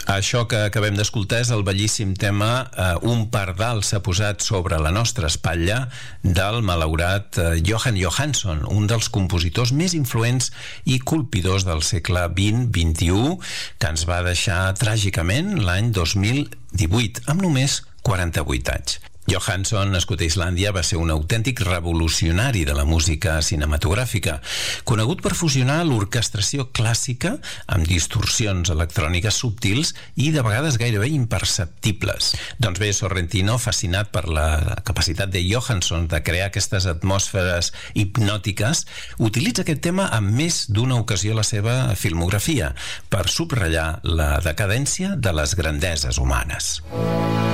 Això que acabem d'escoltar és el bellíssim tema Un pardal s'ha posat sobre la nostra espatlla del malaurat Jóhann Jóhannsson, un dels compositors més influents i colpidors del segle XX-XXI, que ens va deixar tràgicament l'any 2018, amb només 48 anys. Jóhannsson, nascut a Islàndia, va ser un autèntic revolucionari de la música cinematogràfica, conegut per fusionar l'orquestració clàssica amb distorsions electròniques subtils i de vegades gairebé imperceptibles. Doncs bé, Sorrentino, fascinat per la capacitat de Jóhannsson de crear aquestes atmosferes hipnòtiques, utilitza aquest tema en més d'una ocasió a la seva filmografia per subratllar la decadència de les grandeses humanes.